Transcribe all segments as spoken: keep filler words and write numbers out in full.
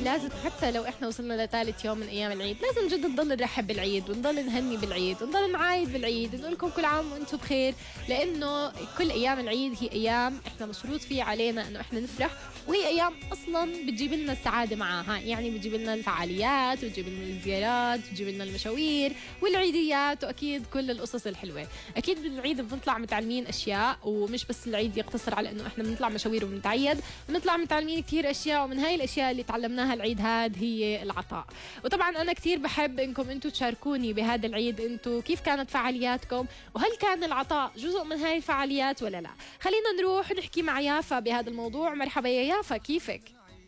لازم حتى لو احنا وصلنا لثالث يوم من ايام العيد لازم جد نضل نرحب بالعيد ونضل نهني بالعيد ونضل نعايد بالعيد ونقول لكم كل عام وانتم بخير، لانه كل ايام العيد هي ايام احنا مشروط فيه علينا انه احنا نفرح، وهي ايام اصلا بتجيب لنا السعاده معاها، يعني بتجيب لنا الفعاليات وتجيب لنا الزيارات وتجيب لنا المشاوير والعيديات واكيد كل القصص الحلوه. اكيد بالعيد بنطلع متعلمين اشياء، ومش بس العيد يقتصر على انه احنا بنطلع مشاوير وبنتعيد، بنطلع متعلمين كثير اشياء، ومن هاي الاشياء اللي تعلمناها العيد هاد هي العطاء. وطبعا انا كثير بحب انكم انتم تشاركوني بهذا العيد، انتم كيف كانت فعالياتكم، وهل كان العطاء جزء من هاي الفعاليات ولا لا؟ خلينا نروح نحكي مع يافا بهذا الموضوع. مرحبا يا يافا، كيفك؟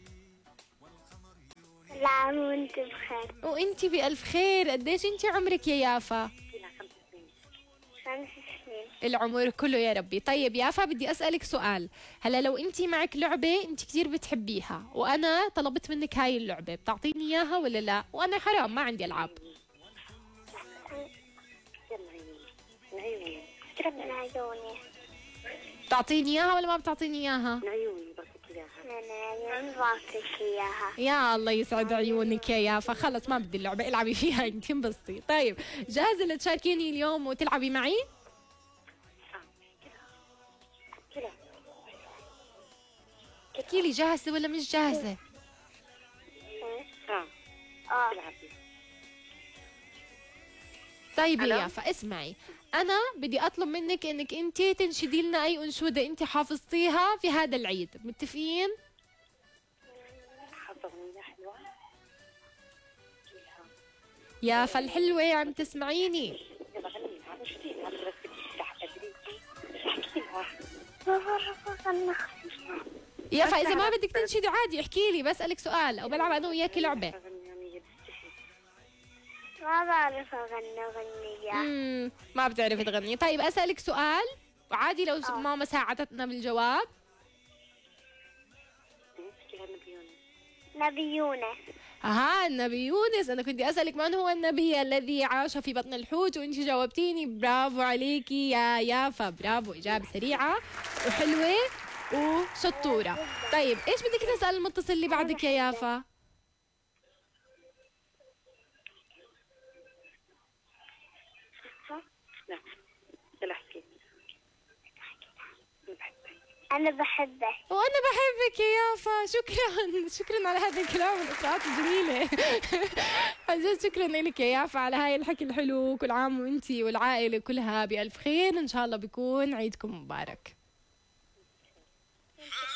كل عام وانت بخير. وانت بألف خير. قديش انت عمرك يا يافا؟ خمس سنين. العمر كله يا ربي. طيب يافا، بدي أسألك سؤال. هلا لو انت معك لعبة انت كثير بتحبيها وانا طلبت منك هاي اللعبة، بتعطيني اياها ولا لا؟ وانا حرام ما عندي العاب. من عيوني. بتعطيني اياها ولا ما بتعطيني اياها؟ من عيوني بعطيك اياها. من عيوني بعطيك اياها. يا الله يسعد عيونك يا يافا. خلص ما بدي اللعبة، العبي فيها انت انبسطي. طيب جاهزة لتشاركيني اليوم وتلعبي معي؟ كده احكي لي جاهزة ولا مش جاهزة؟ اه اه العبي. طيب يا ألو؟ يافا اسمعي، أنا بدي أطلب منك إنك أنت تنشدي لنا أي أنشودة أنت حافظتيها في هذا العيد، متفقين؟ حافظة أغنية حلوة. يافا الحلوة عم تسمعيني؟ يلا غنيها، مش كثير هذا بس بدي افتح أدري. احكي لها. يافا إذا ما بدك تنشدي عادي احكي لي، بسألك سؤال أو بلعب أنا وياكي لعبة. ما بعرف اغني اغنية. امم ما بتعرفي تغني. طيب أسألك سؤال وعادي لو آه. ماما ساعدتنا بالجواب. نبي يونس. ها النبي يونس. أنا كنت أسألك من هو النبي الذي عاش في بطن الحوت وأنت جاوبتيني. برافو عليكي يا يافا، برافو، إجابة سريعة وحلوة وشطورة. طيب إيش بدك نسأل المتصل اللي بعدك يا يافا؟ لا يلا احكي. بحبك. انا بحبك. وأنا بحبك يا يافا. شكرا شكرا على هذا الكلام والإطراءات الجميلة. عن جد شكرا لك يا يافا على هاي الحكي الحلو. كل عام وأنتي والعائلة كلها بألف خير، إن شاء الله بيكون عيدكم مبارك.